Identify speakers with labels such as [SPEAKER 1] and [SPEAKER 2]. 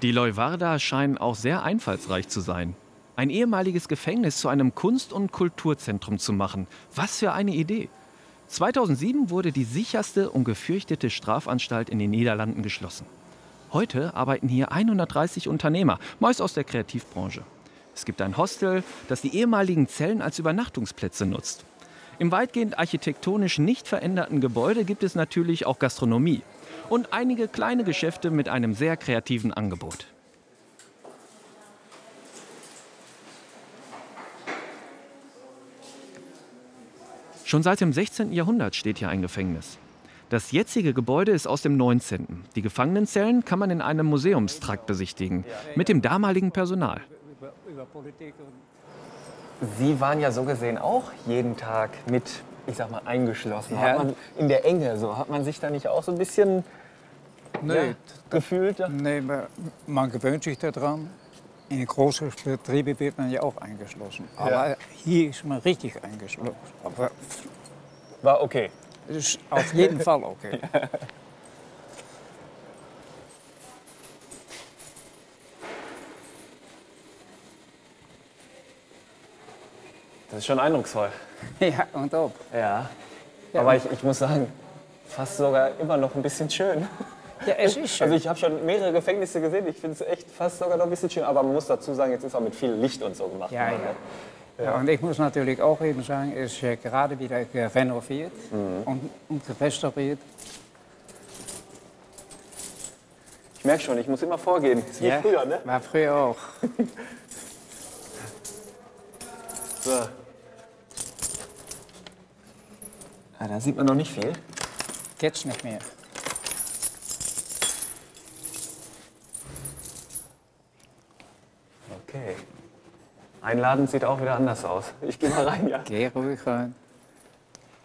[SPEAKER 1] Die Leuwarder scheinen auch sehr einfallsreich zu sein. Ein ehemaliges Gefängnis zu einem Kunst- und Kulturzentrum zu machen. Was für eine Idee! 2007 wurde die sicherste und gefürchtete Strafanstalt in den Niederlanden geschlossen. Heute arbeiten hier 130 Unternehmer, meist aus der Kreativbranche. Es gibt ein Hostel, das die ehemaligen Zellen als Übernachtungsplätze nutzt. Im weitgehend architektonisch nicht veränderten Gebäude gibt es natürlich auch Gastronomie und einige kleine Geschäfte mit einem sehr kreativen Angebot. Schon seit dem 16. Jahrhundert steht hier ein Gefängnis. Das jetzige Gebäude ist aus dem 19. Die Gefangenenzellen kann man in einem Museumstrakt besichtigen, mit dem damaligen Personal.
[SPEAKER 2] Sie waren ja so gesehen auch jeden Tag mit, ich sag mal, eingeschlossen.
[SPEAKER 3] Ja.
[SPEAKER 2] Hat man in der Enge so, hat man sich da nicht auch so ein bisschen
[SPEAKER 3] Nee,
[SPEAKER 2] gefühlt?
[SPEAKER 3] nee, man gewöhnt sich daran. In großen Betrieben wird man ja auch eingeschlossen. Aber hier ist man richtig eingeschlossen. Aber
[SPEAKER 2] War okay.
[SPEAKER 3] es ist auf jeden Fall okay.
[SPEAKER 2] Das ist schon eindrucksvoll.
[SPEAKER 3] Ja, und ob.
[SPEAKER 2] Ja. Aber ich muss sagen, fast sogar immer noch ein bisschen schön.
[SPEAKER 3] Ja, es ist schön.
[SPEAKER 2] Also ich habe schon mehrere Gefängnisse gesehen. Ich finde es echt fast sogar noch ein bisschen schön. Aber man muss dazu sagen, jetzt ist auch mit viel Licht und so gemacht.
[SPEAKER 3] Ja,
[SPEAKER 2] worden,
[SPEAKER 3] ja. Ja, und ich muss natürlich auch eben sagen, es ist ja gerade wieder renoviert und restauriert.
[SPEAKER 2] Ich merke schon, ich muss immer vorgehen. Ist wie
[SPEAKER 3] Ja,
[SPEAKER 2] früher, ne?
[SPEAKER 3] war früher auch.
[SPEAKER 2] So. Ah, da sieht man noch nicht viel.
[SPEAKER 3] Geht's nicht mehr.
[SPEAKER 2] Okay. Einladend sieht auch wieder anders aus. Ich gehe mal rein, ja.
[SPEAKER 3] Geh ruhig rein.